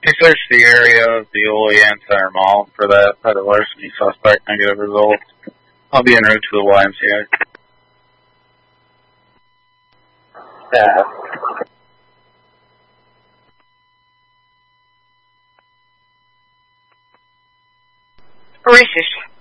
He searched the area of the Olean Center Mall for that by the larceny suspect. Negative results. I'll be en route to the YMCA. Yeah. Racist.